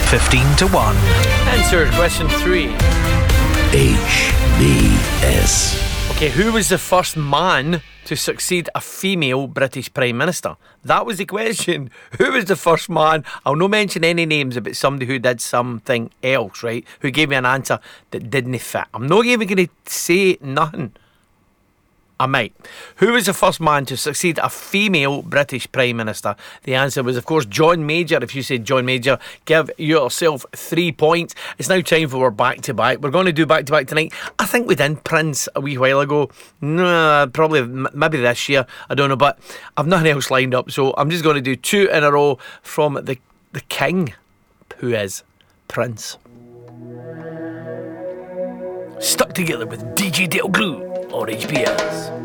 15 to 1. Answer question 3. HBS. Okay, who was the first man to succeed a female British Prime Minister? That was the question. Who was the first man? I'll not mention any names about somebody who did something else, right? Who gave me an answer that didn't fit. I'm not even going to say nothing. I might. Who was the first man to succeed a female British Prime Minister? The answer was, of course, John Major. If you said John Major, give yourself 3 points. It's now time for our back-to-back. We're going to do back-to-back tonight. I think we did Prince a wee while ago. Probably, maybe this year. I don't know, but I've nothing else lined up. So I'm just going to do 2 in a row from the king, who is Prince. Stuck Together with DJ Del Glue on HBS.